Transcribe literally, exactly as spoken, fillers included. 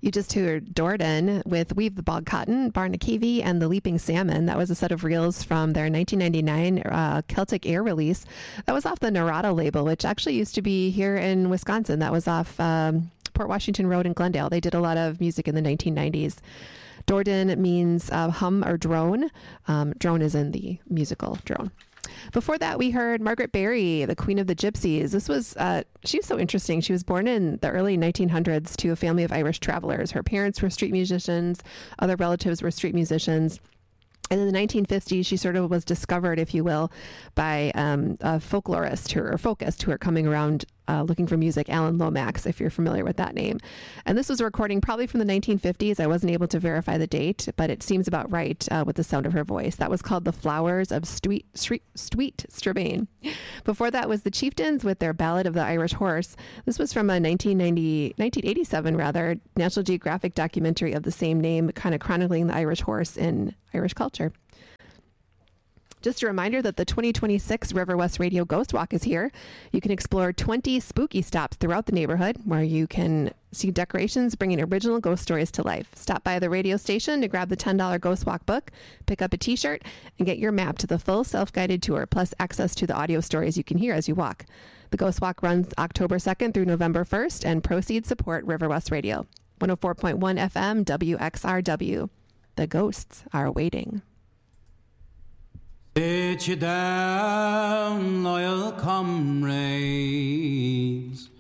You just heard Dorden with Weave the Bog Cotton, Barnakeevy, and The Leaping Salmon. That was a set of reels from their nineteen ninety-nine uh, Celtic Air release. That was off the Narada label, which actually used to be here in Wisconsin. That was off um, Port Washington Road in Glendale. They did a lot of music in the nineteen nineties. Dorden means uh, hum or drone. Um, drone is in the musical drone. Before that, we heard Margaret Berry, the Queen of the Gypsies. This was, uh, she was so interesting. She was born in the early nineteen hundreds to a family of Irish travelers. Her parents were street musicians. Other relatives were street musicians. And in the nineteen fifties, she sort of was discovered, if you will, by um, a folklorist who, or folkist who are coming around uh, looking for music, Alan Lomax, if you're familiar with that name. And this was a recording probably from the nineteen fifties. I wasn't able to verify the date, but it seems about right uh, with the sound of her voice. That was called The Flowers of Stweet, Street, Stweet Strabane. Before that was the Chieftains with their Ballad of the Irish Horse. This was from a nineteen ninety, nineteen eighty-seven rather, National Geographic documentary of the same name, kind of chronicling the Irish horse in Irish culture. Just a reminder that the twenty twenty-six River West Radio Ghost Walk is here. You can explore twenty spooky stops throughout the neighborhood where you can see decorations bringing original ghost stories to life. Stop by the radio station to grab the ten dollars Ghost Walk book, pick up a t-shirt, and get your map to the full self-guided tour, plus access to the audio stories you can hear as you walk. The Ghost Walk runs October second through November first, and proceeds support River West Radio. one oh four point one F M W X R W. The ghosts are waiting. Sit you down, loyal comrades.